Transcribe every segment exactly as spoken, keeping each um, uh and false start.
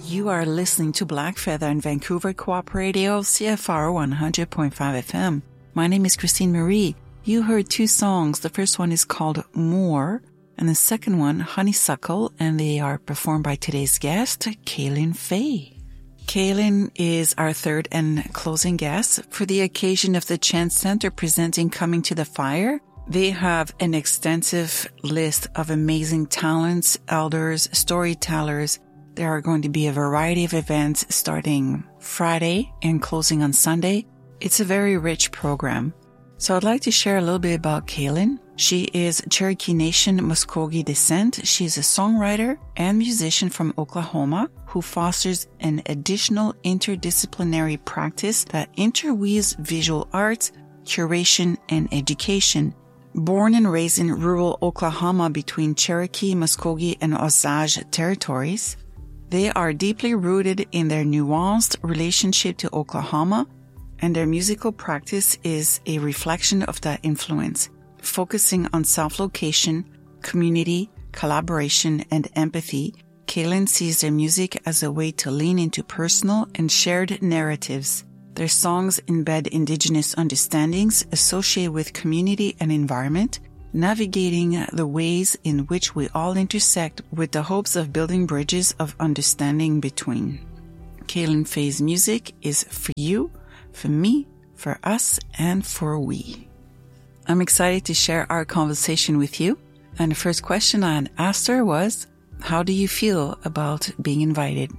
You are listening to Black Feather in Vancouver Co-op Radio, C F R one hundred point five F M. My name is Christine Marie. You heard two songs. The first one is called More, and the second one, Honeysuckle, and they are performed by today's guest, Kaylin Fay. Kaylin is our third and closing guest for the occasion of the Chance Center presenting Coming to the Fire. They have an extensive list of amazing talents, elders, storytellers. There are going to be a variety of events starting Friday and closing on Sunday. It's a very rich program. So I'd like to share a little bit about Kaylin. She is Cherokee Nation Muskogee descent. She's a songwriter and musician from Oklahoma who fosters an additional interdisciplinary practice that interweaves visual arts, curation, and education. Born and raised in rural Oklahoma between Cherokee, Muskogee, and Osage territories, they are deeply rooted in their nuanced relationship to Oklahoma, and their musical practice is a reflection of that influence, focusing on self-location, community, collaboration, and empathy. Kaylin sees their music as a way to lean into personal and shared narratives. Their songs embed Indigenous understandings associated with community and environment, navigating the ways in which we all intersect with the hopes of building bridges of understanding between. Kaylin Fay's music is for you, for me, for us, and for we. I'm excited to share our conversation with you. And the first question I had asked her was, how do you feel about being invited?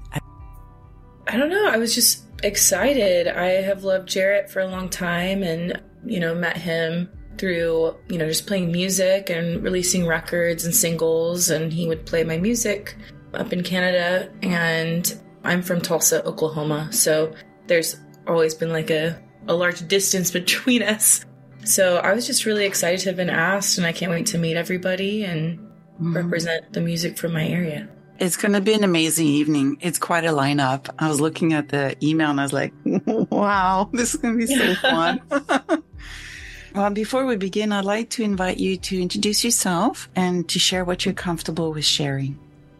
I don't know. I was just excited. I have loved Jarrett for a long time and, you know, met him through, you know, just playing music and releasing records and singles, and he would play my music up in Canada, and I'm from Tulsa, Oklahoma, so there's always been like a, a large distance between us. So I was just really excited to have been asked, and I can't wait to meet everybody and mm-hmm. represent the music from my area. It's going to be an amazing evening. It's quite a lineup. I was looking at the email and I was like, wow, this is going to be so fun. Well, before we begin, I'd like to invite you to introduce yourself and to share what you're comfortable with sharing.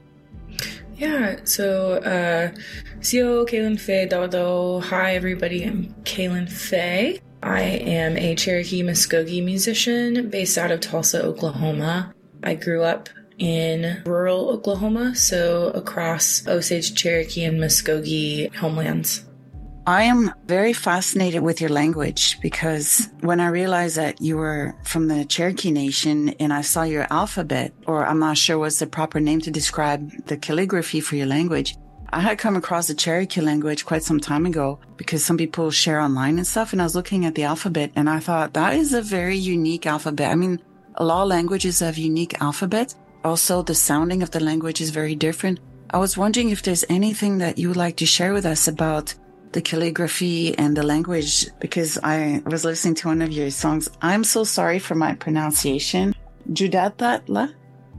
Yeah, so, uh, Sio Kaylin Fay Dado. Hi, everybody. I'm Kaylin Fay. I am a Cherokee Muskogee musician based out of Tulsa, Oklahoma. I grew up in rural Oklahoma, so across Osage, Cherokee, and Muskogee homelands. I am very fascinated with your language because when I realized that you were from the Cherokee Nation and I saw your alphabet, or I'm not sure what's the proper name to describe the calligraphy for your language, I had come across the Cherokee language quite some time ago because some people share online and stuff, and I was looking at the alphabet and I thought that is a very unique alphabet. I mean, a lot of languages have unique alphabets. Also, the sounding of the language is very different. I was wondering if there's anything that you would like to share with us about the calligraphy and the language, because I was listening to one of your songs. I'm so sorry for my pronunciation. Judatla?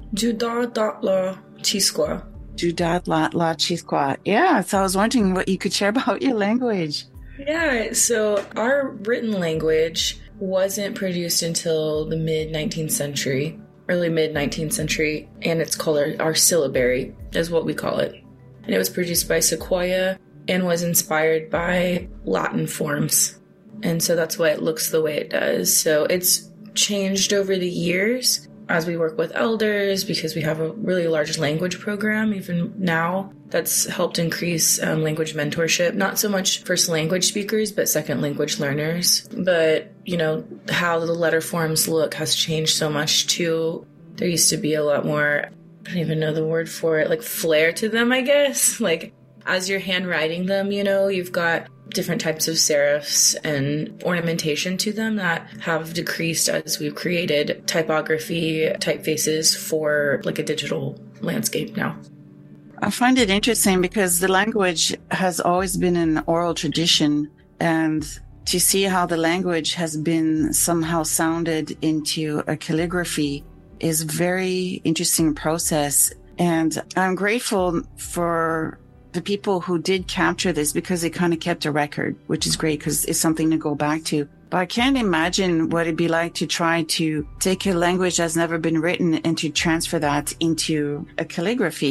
Judatla Chisqua. Judatla Chisqua. Yeah, so I was wondering what you could share about your language. Yeah, so our written language wasn't produced until the mid-nineteenth century, early mid-nineteenth century, and it's called our, our syllabary, is what we call it. And it was produced by Sequoia and was inspired by Latin forms. And so that's why it looks the way it does. So it's changed over the years as we work with elders, because we have a really large language program even now that's helped increase um, language mentorship, not so much first language speakers, but second language learners. But, you know, how the letter forms look has changed so much too. There used to be a lot more, I don't even know the word for it, like flair to them, I guess. Like, as you're handwriting them, you know, you've got different types of serifs and ornamentation to them that have decreased as we've created typography, typefaces for like a digital landscape now. I find it interesting because the language has always been an oral tradition, and to see how the language has been somehow sounded into a calligraphy is a very interesting process. And I'm grateful for the people who did capture this because they kind of kept a record, which is great because it's something to go back to. But I can't imagine what it'd be like to try to take a language that's never been written and to transfer that into a calligraphy.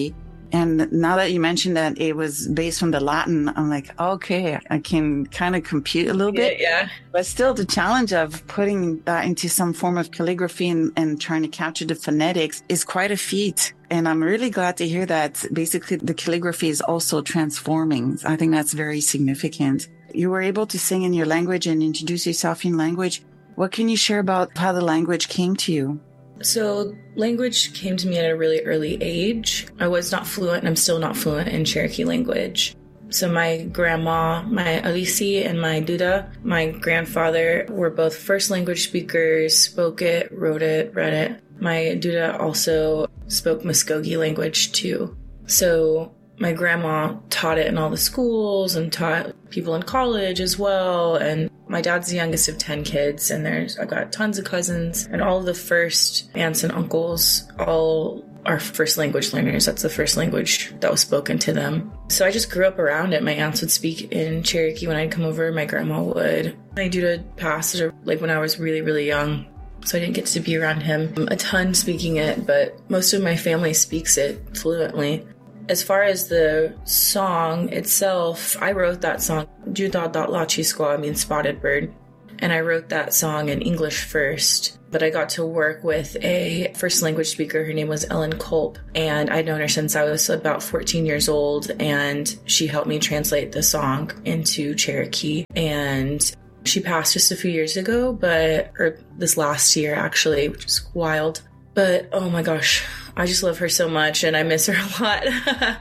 And now that you mentioned that it was based on the Latin, I'm like, okay, I can kind of compute a little bit. Yeah. But still, the challenge of putting that into some form of calligraphy and, and trying to capture the phonetics is quite a feat. And I'm really glad to hear that basically the calligraphy is also transforming. I think that's very significant. You were able to sing in your language and introduce yourself in language. What can you share about how the language came to you? So language came to me at a really early age. I was not fluent, and I'm still not fluent in Cherokee language. So my grandma, my Alisi and my Duda, my grandfather were both first language speakers, spoke it, wrote it, read it. My Duda also spoke Muskogee language too. So my grandma taught it in all the schools and taught people in college as well. And my dad's the youngest of ten kids, and there's I've got tons of cousins, and all of the first aunts and uncles all are first language learners. That's the first language that was spoken to them. So I just grew up around it. My aunts would speak in Cherokee when I'd come over. My grandma would. My Duda passed like when I was really, really young. So I didn't get to be around him a ton speaking it, but most of my family speaks it fluently. As far as the song itself, I wrote that song, Juda dot la Chisqua, means spotted bird. And I wrote that song in English first, but I got to work with a first language speaker. Her name was Ellen Culp, and I'd known her since I was about fourteen years old, and she helped me translate the song into Cherokee. And she passed just a few years ago, but, or this last year actually, which is wild. But oh my gosh, I just love her so much and I miss her a lot.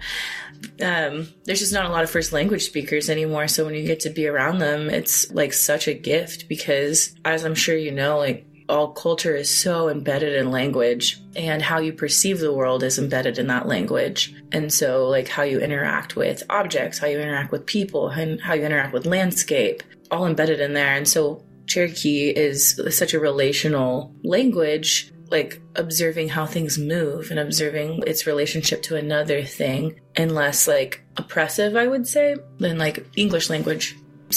um, there's just not a lot of first language speakers anymore. So when you get to be around them, it's like such a gift because, as I'm sure you know, like all culture is so embedded in language, and how you perceive the world is embedded in that language. And so like how you interact with objects, how you interact with people, and how you interact with landscape, all embedded in there. And so Cherokee is such a relational language, like observing how things move and observing its relationship to another thing, and less like oppressive, I would say, than like English language.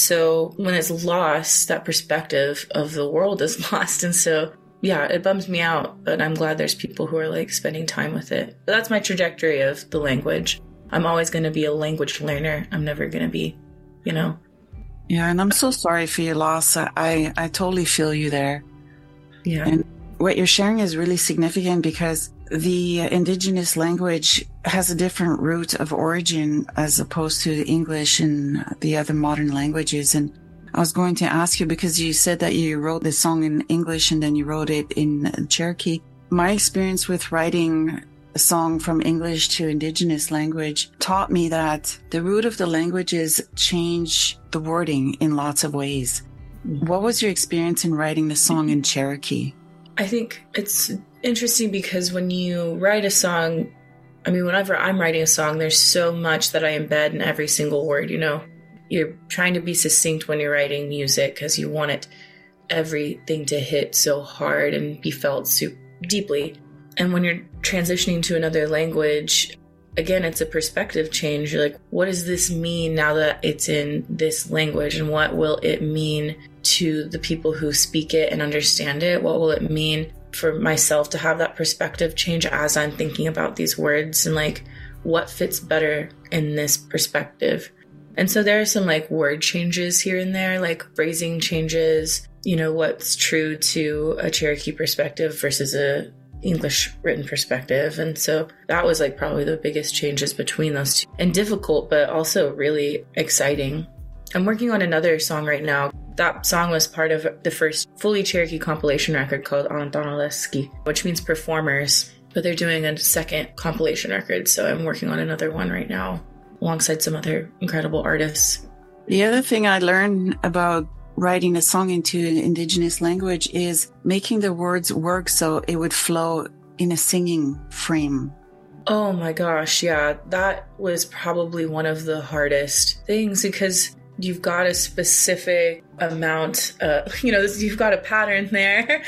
So when it's lost, that perspective of the world is lost. And so, yeah, it bums me out, but I'm glad there's people who are like spending time with it. But that's my trajectory of the language. I'm always going to be a language learner. I'm never going to be, you know. Yeah, and I'm so sorry for your loss. I, I totally feel you there. Yeah. And what you're sharing is really significant because the indigenous language has a different root of origin as opposed to the English and the other modern languages. And I was going to ask you, because you said that you wrote the song in English and then you wrote it in Cherokee. My experience with writing a song from English to indigenous language taught me that the root of the languages change the wording in lots of ways. What was your experience in writing the song in Cherokee? I think it's interesting because when you write a song, I mean, whenever I'm writing a song, there's so much that I embed in every single word, you know. You're trying to be succinct when you're writing music because you want it, everything to hit so hard and be felt so deeply. And when you're transitioning to another language, again, it's a perspective change. You're like, what does this mean now that it's in this language? And what will it mean to the people who speak it and understand it? What will it mean for myself to have that perspective change as I'm thinking about these words, and like what fits better in this perspective? And so there are some like word changes here and there, like phrasing changes, you know, what's true to a Cherokee perspective versus a English written perspective. And so that was like probably the biggest changes between those two, and difficult, but also really exciting. I'm working on another song right now. That song was part of the first fully Cherokee compilation record called Antonaleski, which means performers, but they're doing a second compilation record. So I'm working on another one right now alongside some other incredible artists. The other thing I learned about writing a song into an indigenous language is making the words work so it would flow in a singing frame. Oh my gosh, yeah. That was probably one of the hardest things because you've got a specific amount, uh, you know, you've got a pattern there,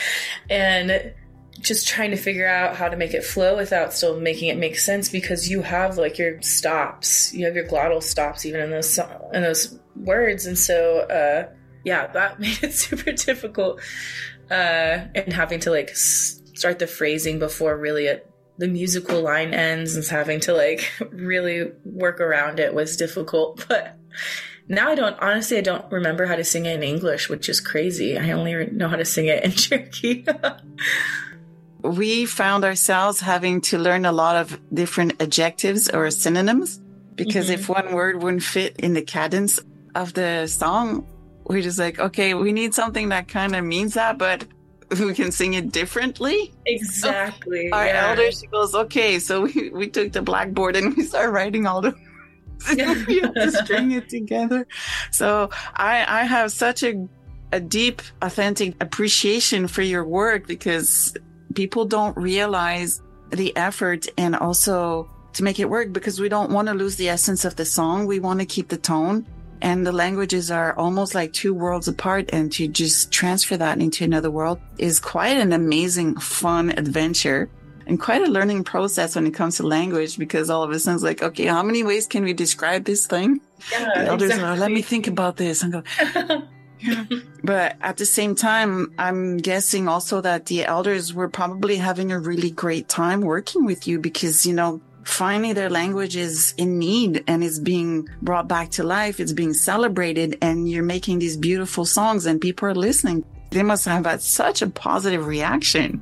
and just trying to figure out how to make it flow without still making it make sense, because you have like your stops, you have your glottal stops even in those in those words, and so uh, yeah, that made it super difficult, uh, and having to like s- start the phrasing before really it the musical line ends and having to like really work around it was difficult. But now I don't, honestly, I don't remember how to sing it in English, which is crazy. I only know how to sing it in Cherokee. We found ourselves having to learn a lot of different adjectives or synonyms because mm-hmm. if one word wouldn't fit in the cadence of the song, we're just like, okay, we need something that kind of means that, but we can sing it differently. Exactly. So our yeah. elder, she goes, okay, so we, we took the blackboard and we started writing all the we have to string it together. So I, I have such a, a deep, authentic appreciation for your work because people don't realize the effort and also to make it work because we don't want to lose the essence of the song. We want to keep the tone. And the languages are almost like two worlds apart. And to just transfer that into another world is quite an amazing, fun adventure and quite a learning process when it comes to language, because all of a sudden it's like, okay, how many ways can we describe this thing? Yeah, the elders exactly. are, let me think about this and go, yeah. But at the same time, I'm guessing also that the elders were probably having a really great time working with you because, you know, finally their language is in need and is being brought back to life. It's being celebrated and you're making these beautiful songs and people are listening. They must have had such a positive reaction.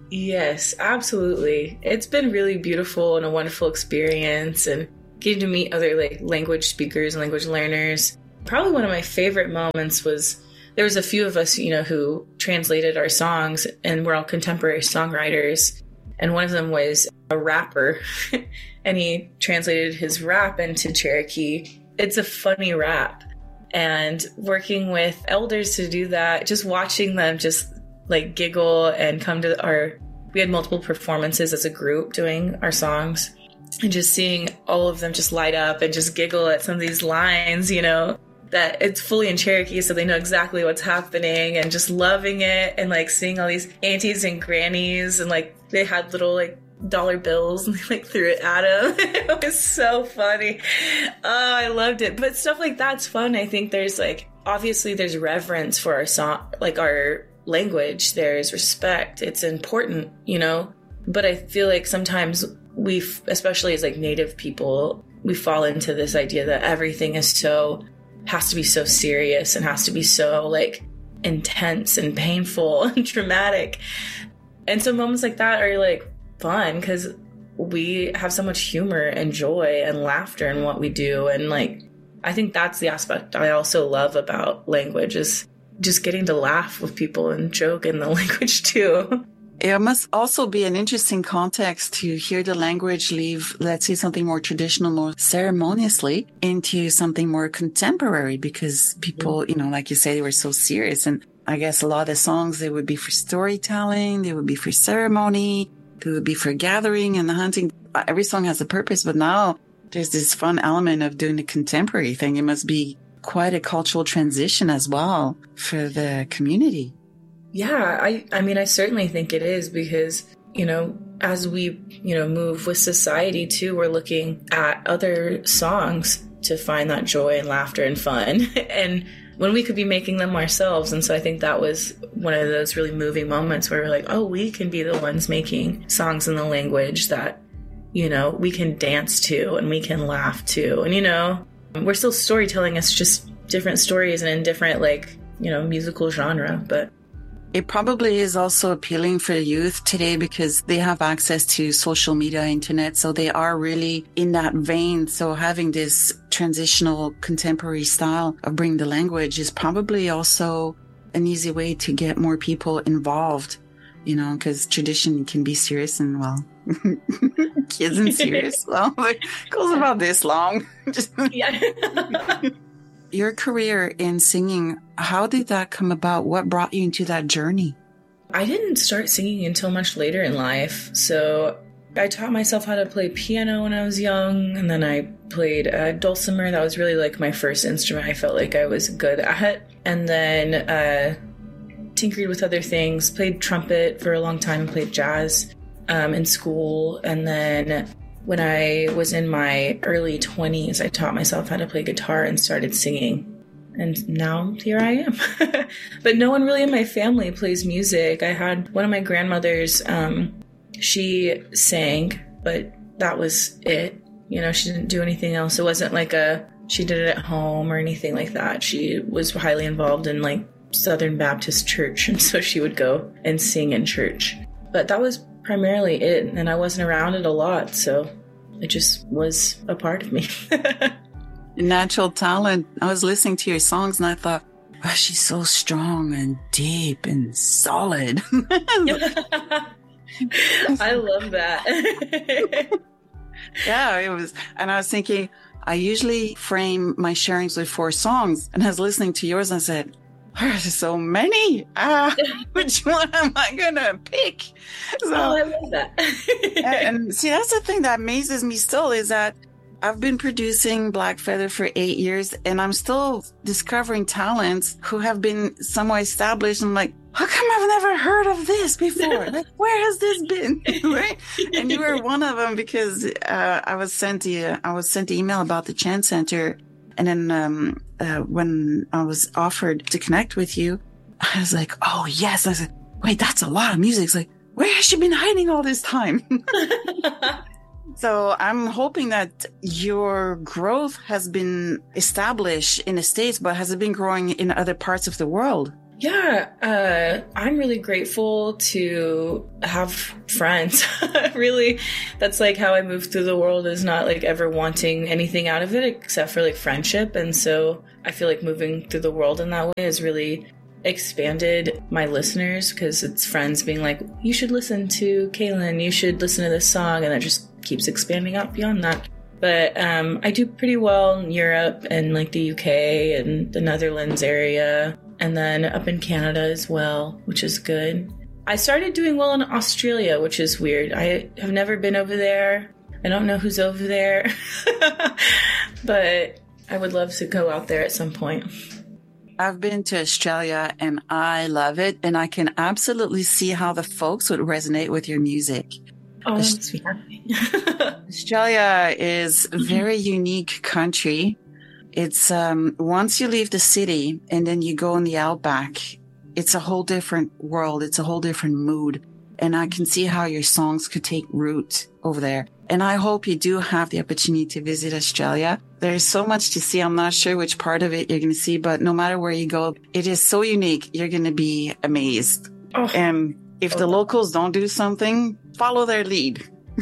Yes, absolutely. It's been really beautiful and a wonderful experience and getting to meet other like language speakers and language learners. Probably one of my favorite moments was there was a few of us, you know, who translated our songs and we're all contemporary songwriters. And one of them was a rapper and he translated his rap into Cherokee. It's a funny rap. And working with elders to do that, just watching them just like giggle and come to our, we had multiple performances as a group doing our songs and just seeing all of them just light up and just giggle at some of these lines, you know, that it's fully in Cherokee, so they know exactly what's happening and just loving it and like seeing all these aunties and grannies and like they had little like dollar bills and they like threw it at them. It was so funny. Oh, I loved it. But stuff like that's fun. I think there's like, obviously there's reverence for our song, like our language. There's respect. It's important, you know, but I feel like sometimes we, especially as like Native people, we fall into this idea that everything is so, has to be so serious and has to be so like intense and painful and traumatic. And so moments like that are like fun because we have so much humor and joy and laughter in what we do. And like, I think that's the aspect I also love about language is just getting to laugh with people and joke in the language too. It must also be an interesting context to hear the language leave, let's say, something more traditional, more ceremoniously into something more contemporary because people, you know, like you say, they were so serious. And I guess a lot of the songs, they would be for storytelling, they would be for ceremony, they would be for gathering and hunting. Every song has a purpose, but now there's this fun element of doing the contemporary thing. It must be quite a cultural transition as well for the community. Yeah, I, I mean, I certainly think it is because, you know, as we, you know, move with society too, we're looking at other songs to find that joy and laughter and fun. And when we could be making them ourselves. And so I think that was one of those really moving moments where we're like, oh, we can be the ones making songs in the language that, you know, we can dance to and we can laugh to. And, you know, we're still storytelling. It's just different stories and in different, like, you know, musical genre. But it probably is also appealing for the youth today because they have access to social media, internet, so they are really in that vein. So having this transitional contemporary style of bringing the language is probably also an easy way to get more people involved, you know, because tradition can be serious and, well, kids and serious. Well, it goes about this long. Yeah. Your career in singing, how did that come about? What brought you into that journey? I didn't start singing until much later in life. So I taught myself how to play piano when I was young. And then I played uh, dulcimer. That was really like my first instrument I felt like I was good at. And then uh, tinkered with other things, played trumpet for a long time, played jazz um, in school. And then when I was in my early twenties, I taught myself how to play guitar and started singing. And now here I am. But no one really in my family plays music. I had one of my grandmothers, um, she sang, but that was it. You know, she didn't do anything else. It wasn't like a, she did it at home or anything like that. She was highly involved in like Southern Baptist church. And so she would go and sing in church. But that was primarily it. And I wasn't around it a lot. So it just was a part of me. Natural talent. I was listening to your songs and I thought, oh, she's so strong and deep and solid. I love that. Yeah, it was. And I was thinking, I usually frame my sharings with four songs. And I was listening to yours and I said, there's so many. Ah, which one am I going to pick? So, oh, I love that. and, and see, that's the thing that amazes me still is that I've been producing Black Feather for eight years and I'm still discovering talents who have been somewhat established. I'm like, how come I've never heard of this before? Like, where has this been? Right? And you were one of them because uh, I was sent the I was sent the email about the Chant Center, and then um, uh, when I was offered to connect with you, I was like, oh yes. I said, wait, that's a lot of music. It's like, where has she been hiding all this time? So I'm hoping that your growth has been established in the States, but has it been growing in other parts of the world? Yeah, uh, I'm really grateful to have friends. Really, that's like how I move through the world, is not like ever wanting anything out of it except for like friendship. And so I feel like moving through the world in that way has really expanded my listeners, because it's friends being like, you should listen to Kaylin, you should listen to this song, and that just keeps expanding out beyond that. But um, I do pretty well in Europe and like the U K and the Netherlands area, and then up in Canada as well, which is good. I started doing well in Australia, which is weird. I have never been over there. I don't know who's over there, but I would love to go out there at some point. I've been to Australia and I love it. And I can absolutely see how the folks would resonate with your music. Oh, that's sweet. Australia is a very unique country. It's um, once you leave the city and then you go in the outback, it's a whole different world. It's a whole different mood. And I can see how your songs could take root over there. And I hope you do have the opportunity to visit Australia. There's so much to see. I'm not sure which part of it you're going to see, but no matter where you go, it is so unique. You're going to be amazed. Oh. And if oh. the locals don't do something, follow their lead.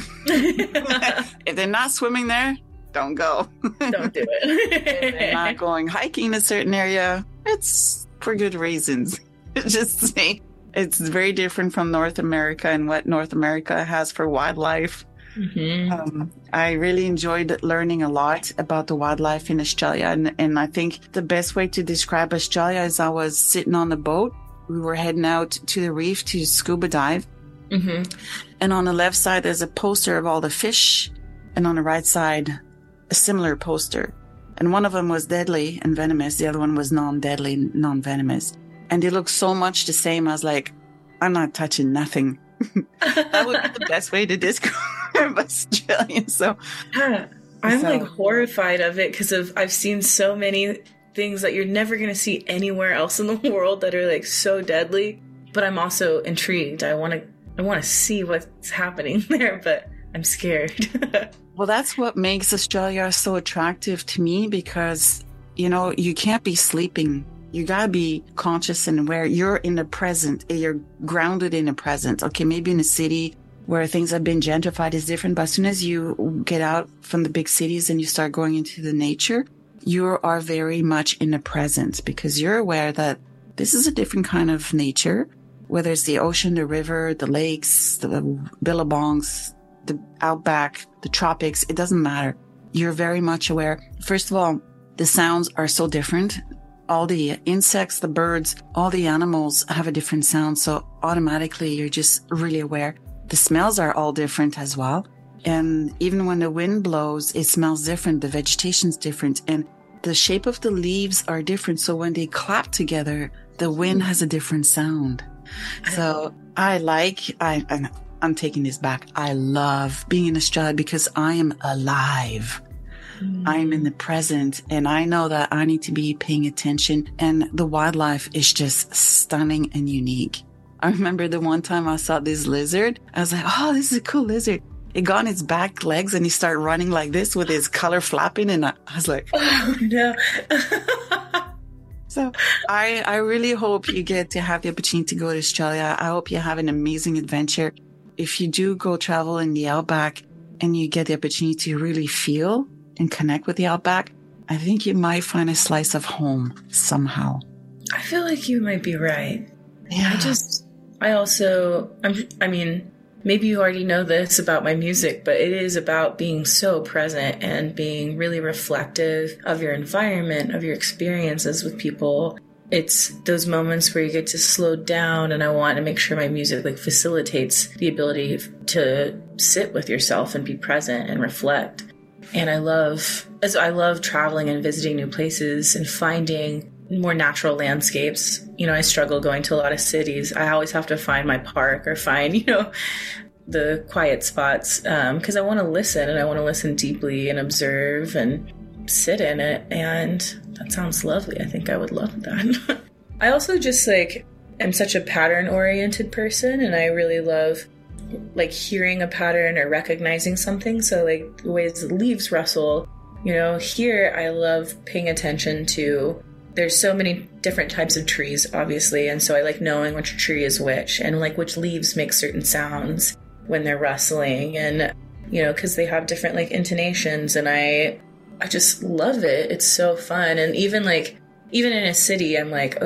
If they're not swimming there, don't go. Don't do it. If they're not going hiking in a certain area, it's for good reasons. Just to say, it's very different from North America and what North America has for wildlife. Mm-hmm. Um, I really enjoyed learning a lot about the wildlife in Australia. And, and I think the best way to describe Australia is I was sitting on the boat. We were heading out to the reef to scuba dive. Mm-hmm. And on the left side, there's a poster of all the fish. And on the right side, a similar poster. And one of them was deadly and venomous. The other one was non-deadly and non-venomous. And they look so much the same. I was like, I'm not touching nothing. That would be the best way to describe Australia. So yeah, I'm so. like horrified of it because of I've seen so many things that you're never going to see anywhere else in the world that are like so deadly. But I'm also intrigued. I want to I want to see what's happening there, but I'm scared. Well, that's what makes Australia so attractive to me, because, you know, you can't be sleeping. You gotta be conscious and aware. You're in the present. You're grounded in the present. Okay, maybe in a city where things have been gentrified is different, but as soon as you get out from the big cities and you start going into the nature, you are very much in the present, because you're aware that this is a different kind of nature, whether it's the ocean, the river, the lakes, the billabongs, the outback, the tropics, it doesn't matter. You're very much aware. First of all, the sounds are so different. All the insects, the birds, all the animals have a different sound. So automatically you're just really aware. The smells are all different as well. And even when the wind blows, it smells different. The vegetation's different. And the shape of the leaves are different. So when they clap together, the wind has a different sound. So I like, I, I I'm taking this back. I love being in Australia because I am alive. Mm. I'm in the present, and I know that I need to be paying attention, and the wildlife is just stunning and unique. I remember the one time I saw this lizard. I was like, oh, this is a cool lizard. It got on its back legs and he started running like this with his color flapping. And I, I was like, oh, no. So I, I really hope you get to have the opportunity to go to Australia. I hope you have an amazing adventure. If you do go travel in the outback and you get the opportunity to really feel and connect with the outback, I think you might find a slice of home somehow. I feel like you might be right. Yeah. I just, I also, I'm, I mean, maybe you already know this about my music, but it is about being so present and being really reflective of your environment, of your experiences with people. It's those moments where you get to slow down, and I want to make sure my music like facilitates the ability to sit with yourself and be present and reflect. And I love, as I love traveling and visiting new places and finding more natural landscapes. You know, I struggle going to a lot of cities. I always have to find my park or find, you know, the quiet spots because um, I want to listen and I want to listen deeply and observe and sit in it. And that sounds lovely. I think I would love that. I also just like am such a pattern oriented person, and I really love like hearing a pattern or recognizing something. So like the ways the leaves rustle, you know, here I love paying attention to. There's so many different types of trees, obviously, and so I like knowing which tree is which and like which leaves make certain sounds when they're rustling, and you know, because they have different like intonations, and I I just love it. It's so fun. And even like even in a city, I'm like,